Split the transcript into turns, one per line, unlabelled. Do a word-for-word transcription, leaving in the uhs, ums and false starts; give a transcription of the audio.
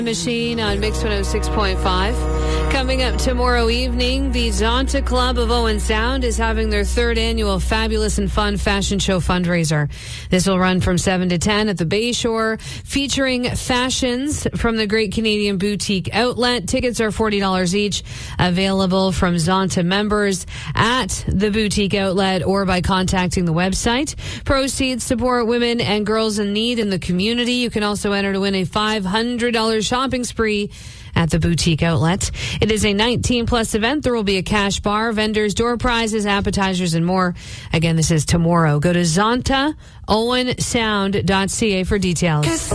Machine on Mix one oh six point five. Coming up tomorrow evening, the Zonta Club of Owen Sound is having their third annual Fabulous and Fun Fashion Show fundraiser. This will run from seven to ten at the Bayshore, featuring fashions from the Great Canadian Boutique Outlet. Tickets are forty dollars each, available from Zonta members at the Boutique Outlet or by contacting the website. Proceeds support women and girls in need in the community. You can also enter to win a five hundred dollars shopping spree at the Boutique Outlet. It is a nineteen plus event. There will be a cash bar, vendors, door prizes, appetizers, and more. Again, this is tomorrow. Go to zonta owen sound dot c a for details.